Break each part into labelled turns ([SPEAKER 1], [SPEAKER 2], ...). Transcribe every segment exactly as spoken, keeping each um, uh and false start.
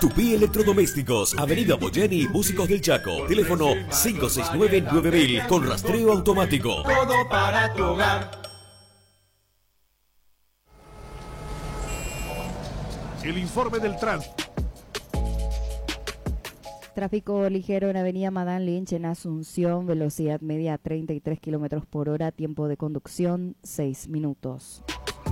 [SPEAKER 1] Tupí Electrodomésticos, Avenida Boyeni, Músicos del Chaco. Teléfono cinco seis nueve nueve mil con rastreo automático.
[SPEAKER 2] Todo para tu hogar.
[SPEAKER 3] El informe del tránsito.
[SPEAKER 4] Tráfico ligero en Avenida Madame Lynch en Asunción, velocidad media treinta y tres kilómetros por hora, tiempo de conducción seis minutos.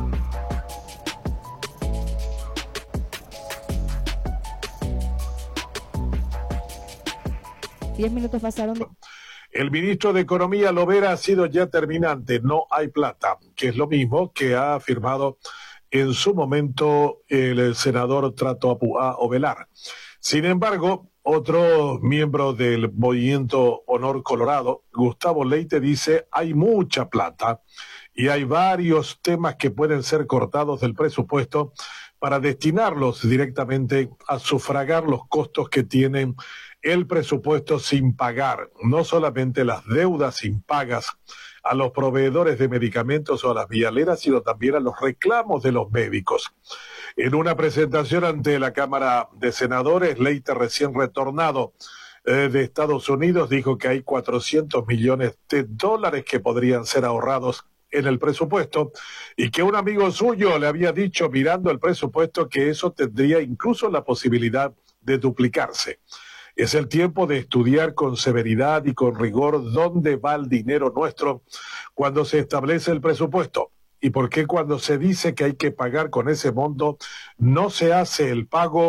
[SPEAKER 4] diez minutos pasaron de...
[SPEAKER 3] El ministro de Economía Lovera ha sido ya terminante, no hay plata, que es lo mismo que ha afirmado en su momento el senador Trato Apuá Ovelar. Sin embargo, otro miembro del movimiento Honor Colorado, Gustavo Leite, dice hay mucha plata y hay varios temas que pueden ser cortados del presupuesto para destinarlos directamente a sufragar los costos que tienen el presupuesto sin pagar, no solamente las deudas impagas a los proveedores de medicamentos o a las vialeras, sino también a los reclamos de los médicos. En una presentación ante la Cámara de Senadores, Leite, recién retornado eh, de Estados Unidos, dijo que hay cuatrocientos millones de dólares que podrían ser ahorrados en el presupuesto y que un amigo suyo le había dicho, mirando el presupuesto, que eso tendría incluso la posibilidad de duplicarse. Es el tiempo de estudiar con severidad y con rigor dónde va el dinero nuestro cuando se establece el presupuesto y por qué cuando se dice que hay que pagar con ese monto no se hace el pago